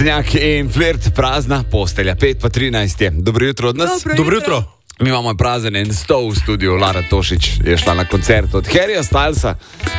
Trstenjak in flirt, prazna postelja, 5:13 je. Dobro jutro od nas. Dobro jutro. Mi imamo prazen en stol v studiu. Lara Tošič je šla na koncert od Harryja Stylesa.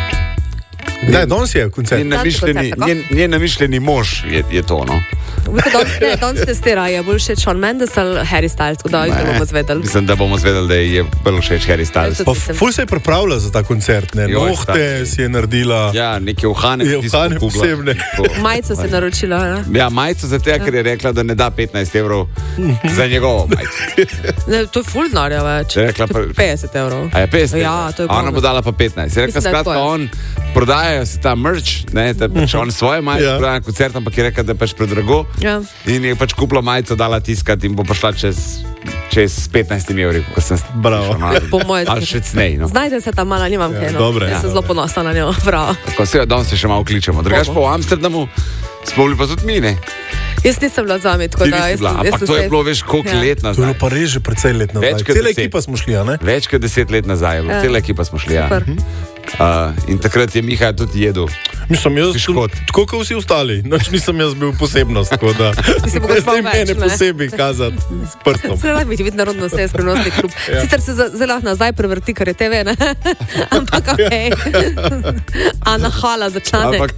Ne, danes je koncert. Njen namišljeni mož je to, no. Danes testira, je bolj všeč Shawn Mendes ali Harry Styles, da jih bomo zvedeli. Mislim, da bomo zvedeli, da je bolj všeč Harry Styles. Pa ful se je pripravila za ta koncert, ne? Nohte si je naredila. Ja, neke uhane posebne. Majico se je naročila, ne? Ja, majico za te, ker je rekla, da ne da 15 evrov za njegovo majico. Ne, to je ful denarja več. 50 evrov. A je 50? Ja, to je ona bo dala pa 15. Je rekla, skratka, on prodajajo se ta merch, ne, da pač on svoje majice prodaja na koncert, ampak je rekla, da je pač predrago. Ja. In je pač kupila majico, dala tiskati in bo prišla čez 15 evri, ko sem bravo. Ali še cnej, no. Znajte se tam malo, nimam kaj, no. Dobre. Jaz sem zelo ponosna na njo, bravo. Tako se danes se še malo kličemo. Drugač pa v Amsterdamu smo bili pa tudi mi, ne? Jaz nisem bila z vami, tako da... Ampak to je bilo, veš, koliko let nazaj. To je bilo pa res že precej let nazaj. Cela ekipa smo šli, ne? Več kot 10 let nazaj, cela ekipa smo šli, ja. In takrat je Miha tudi jedel. Mislim, jaz tako kot vsi ostali, noč nisem jaz bil posebnost, tako da ne mene posebej kazati s prstom. Se lahko biti narodno se je sprenosni klub. Sicer se zelo nazaj prevrti, kar je TV, ne? Ampak okej. Ana Hala za članek.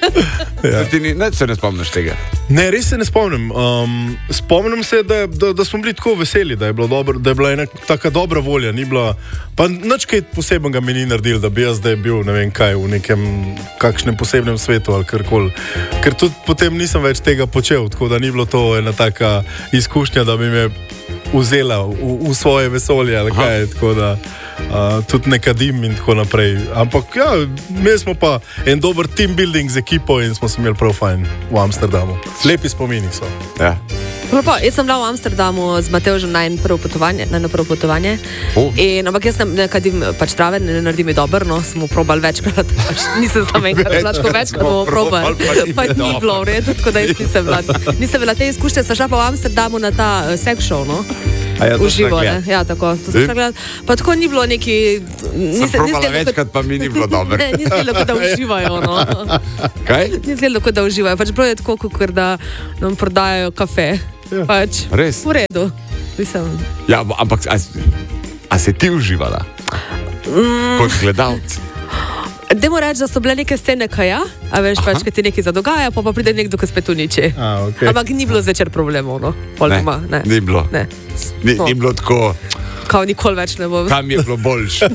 Ti se ne spomniš tega? Ne, res se ne spomnim. Spomnim se, da smo bili tako veseli, da je bilo dobro, da je bila ena taka dobra volja, ni bila, pa nič kaj posebnega mi ni naredil, da bi jaz zdaj bil, ne vem kaj, v nekem kakšnem posebnem svetu ali karkoli. Ker tudi potem nisem več tega počel, tako da ni bilo to ena taka izkušnja, da bi me vzela v svoje vesolje ali kaj, tako da tudi ne kadim in tako naprej. Ampak ja, imeli smo pa en dober team building z ekipo in smo se imeli prav fajn v Amsterdamu. Lepi spomini so. Ja. Jaz sem bila v Amsterdamu z Matevžem na eno prvo potovanje. Ampak jaz ne kadim pač trave, ne naredim je dobro, no, smo probali večkrat, nisem tam enkrat, večkrat bomo probali, pa ni bilo v redu, tako da jaz nisem bila te izkušnje, sem šla pa v Amsterdamu na ta sex show, no. Uživo, ne? Ja, tako. Pa tako ni bilo neki... Sem probala večkrat, pa mi ni bilo dobro. Ne, ni zgledalo, da uživajo, no. Kaj? Ni zgledalo, da uživajo. Pač bilo je tako, kot da nam prodajajo kafe. Pač, res? V redu. Mislim. Ja, ampak a se ti uživala? Kot gledalci? Dajmo reči, da so bile neke scene, kaj ja, a veš, pač, kaj ti nekaj zadogaja, pa pride nekdo, ki spet uniči. Okay. Ampak ni bilo zvečer problemov, no. Ne, ni bilo. Ni bilo tako... Kao nikoli več ne bo. Tam je bilo boljše.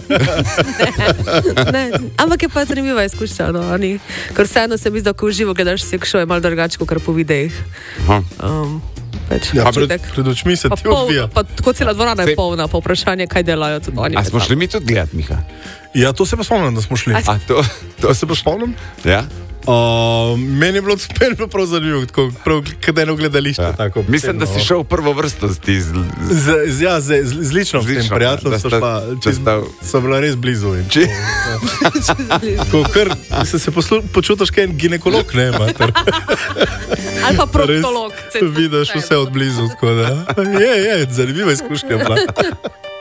Ne, ampak je pa zanimiva izkušnja, no. Ker vseeno se mi zdi, da ko uživo gledaš sex show, je malo drugače, kot po videih. Ja, pred očmi se ti odvija. Pa tako cela dvorana je polna, pa vprašanje, kaj delajo tudi oni. A smo šli mi tudi gledati, Miha? Ja, to se pa spomnim, da smo šli. A to se pa spomnim? Ja. Meni je bilo to prav zanimivo, prav kadeno gledališče. Ja. Tako, mislim, da si šel v prvo vrsto z lično s tem prijateljem, so bila res blizu. Kar se počutiš kaj en ginekolog, ne, mater. Ali pa proktolog. Vidiš vse od blizu, tako da je zanimiva izkušnja bila.